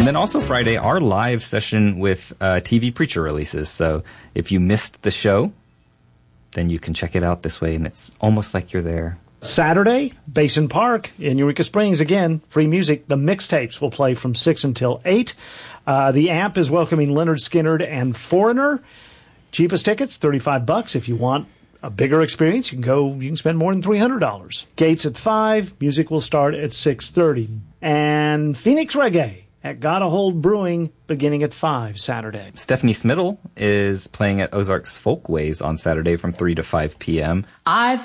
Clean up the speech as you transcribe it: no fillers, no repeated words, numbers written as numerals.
And then also Friday, our live session with TV Preacher releases. So if you missed the show, then you can check it out this way, and it's almost like you're there. Saturday, Basin Park in Eureka Springs. Again, free music. The mixtapes will play from 6 until 8. The Amp is welcoming Leonard Skinner and Foreigner. Cheapest tickets, $35. If you want a bigger experience, you can spend more than $300. Gates at 5. Music will start at 6:30. And Phoenix Reggae at Gotta Hold Brewing beginning at 5 Saturday. Stephanie Smittle is playing at Ozarks Folkways on Saturday from 3 to 5 p.m.